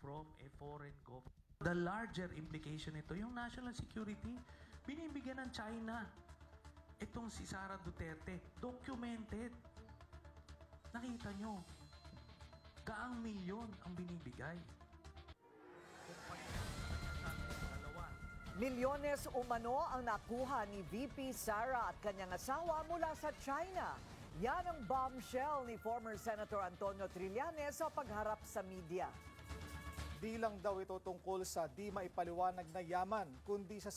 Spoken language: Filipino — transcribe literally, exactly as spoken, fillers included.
from a foreign government. The larger implication nito, yung national security, binibigyan ng China. Itong si Sara Duterte, documented. Nakita nyo, gaang milyon ang binibigay. Milyones umano ang nakuha ni V P Sara at kanyang asawa mula sa China. Yan ang bombshell ni former Senator Antonio Trillanes sa pagharap sa media. Di lang daw ito tungkol sa di maipaliwanag na yaman, kundi sa